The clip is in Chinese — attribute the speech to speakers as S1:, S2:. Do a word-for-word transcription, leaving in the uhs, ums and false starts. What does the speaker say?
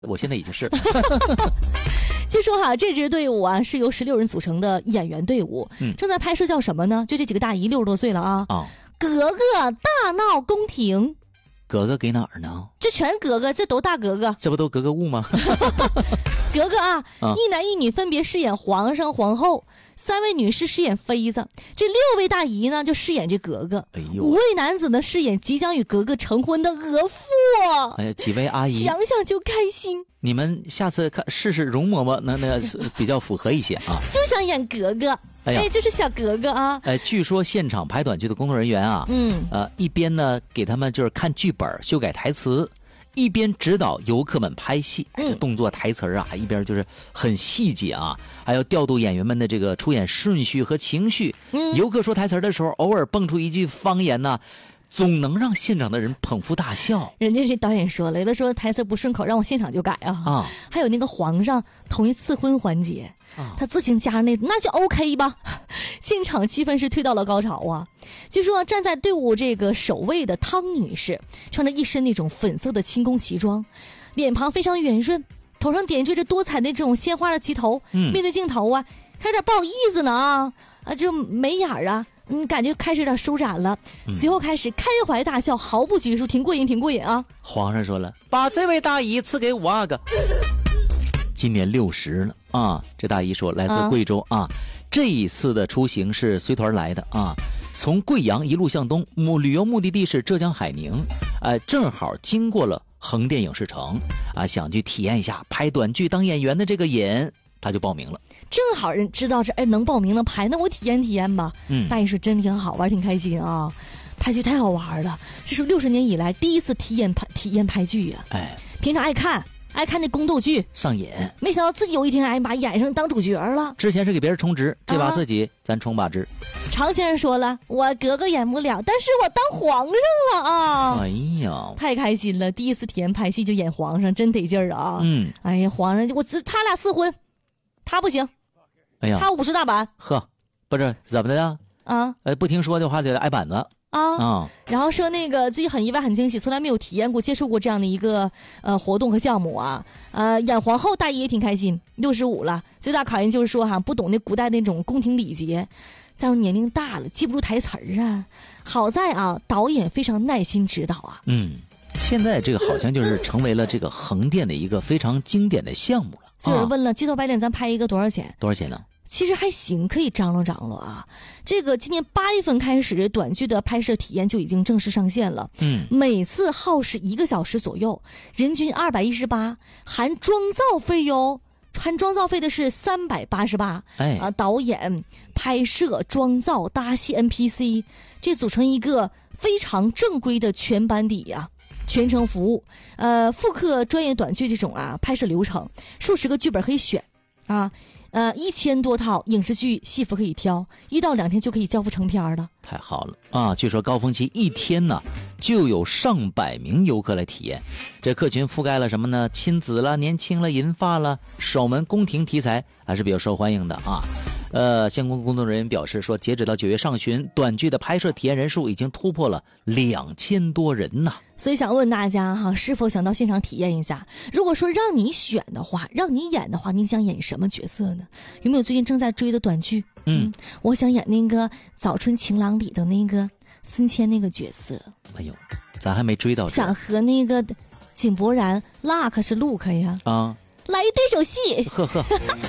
S1: 我现在已经是。
S2: 据说哈，这支队伍啊是由十六人组成的演员队伍，
S1: 嗯，
S2: 正在拍摄叫什么呢？就这几个大姨六十多岁了啊，
S1: 啊，
S2: 格格大闹宫廷。
S1: 格格给哪儿呢？
S2: 这全格格，这都大格格，
S1: 这不都格格物吗？
S2: 格格啊，
S1: 啊
S2: 一男一女分别饰演皇上、皇后，三位女士饰演妃子，这六位大姨呢就饰演这格格，
S1: 哎呦，
S2: 五位男子呢饰演即将与格格成婚的额驸。
S1: 哎呀，几位阿姨，
S2: 想想就开心。
S1: 你们下次看试试容嬷嬷，那那比较符合一些啊。
S2: 就想演格格，
S1: 哎呀，
S2: 就是小格格啊。
S1: 哎，据说现场拍短剧的工作人员啊，
S2: 嗯，
S1: 呃，一边呢给他们就是看剧本、修改台词，一边指导游客们拍戏，哎，这动作、台词啊，一边就是很细节啊，还要调度演员们的这个出演顺序和情绪。嗯，游客说台词的时候，偶尔蹦出一句方言呢，总能让现场的人捧腹大笑。
S2: 人家这导演说了，有的时候台词不顺口，让我现场就改啊。
S1: 啊，
S2: 还有那个皇上同意赐婚环节，
S1: 啊，
S2: 他自行加上那那就 OK 吧。现场气氛是推到了高潮啊。据说站在队伍这个首位的汤女士，穿着一身那种粉色的清宫旗装，脸庞非常圆润，头上点缀着多彩的这种鲜花的旗头，嗯，面对镜头啊，还有点不好意思呢啊啊，这眉眼啊。嗯，感觉开始有点舒展了，随后开始开怀大笑，毫不拘束，挺过瘾，挺过瘾啊！
S1: 皇上说了，把这位大姨赐给我个，今年六十了啊！这大姨说来自贵州啊，啊这一次的出行是随团来的啊，从贵阳一路向东，目旅游目的地是浙江海宁，哎、呃，正好经过了横店影视城啊，想去体验一下拍短剧当演员的这个瘾。他就报名了，
S2: 正好人知道这哎能报名能拍，那我体验体验吧。嗯，大爷说真挺好玩，挺开心啊，拍剧太好玩了，这是六十年以来第一次体验拍体验拍剧呀、啊。哎，平常爱看爱看那宫斗剧
S1: 上瘾，
S2: 没想到自己有一天哎把演上当主角了。
S1: 之前是给别人充值，这把自己、啊、咱充把值。
S2: 常先生说了，我格格演不了，但是我当皇上了啊！
S1: 哎呀，
S2: 太开心了，第一次体验拍戏就演皇上，真得劲儿啊！嗯，哎呀，皇上我只他俩试婚。他不行，
S1: 哎呀，
S2: 他五十大板，
S1: 呵，不是怎么的呀？啊，呃，不听说的话得挨板子
S2: 啊啊！然后说那个自己很意外、很惊喜，从来没有体验过、接受过这样的一个呃活动和项目啊。呃，演皇后大姨也挺开心，六十五了，最大考验就是说哈，不懂那古代那种宫廷礼节，再说年龄大了，记不住台词儿啊。好在啊，导演非常耐心指导啊。
S1: 嗯，现在这个好像就是成为了这个横店的一个非常经典的项目了。
S2: 就有人问了，街头白领咱拍一个多少钱？
S1: 多少钱呢？
S2: 其实还行，可以张罗张罗啊。这个今年八月份开始，短剧的拍摄体验就已经正式上线了。嗯，每次耗时一个小时左右，人均二百一十八，含妆造费哟。含妆造费的是三百八十八。哎啊，导演、拍摄、妆造、搭戏、N P C， 这组成一个非常正规的全班底呀、啊。全程服务，呃，复刻专业短剧这种啊拍摄流程，数十个剧本可以选，啊，呃，一千多套影视剧戏服可以挑，一到两天就可以交付成片了。
S1: 太好了啊！据说高峰期一天呢就有上百名游客来体验，这客群覆盖了什么呢？亲子了、年轻了、银发了，守门宫廷题材还是比较受欢迎的啊。呃，相关工作人员表示说，截止到九月上旬，短剧的拍摄体验人数已经突破了两千多人呐。
S2: 所以想问大家哈，是否想到现场体验一下？如果说让你选的话，让你演的话，你想演什么角色呢？有没有最近正在追的短剧？嗯，嗯我想演那个《早春情郎》里的那个孙谦那个角色。
S1: 哎呦，咱还没追到这。
S2: 想和那个井柏然 luck 是 look 呀？啊，来一对手戏。
S1: 呵呵。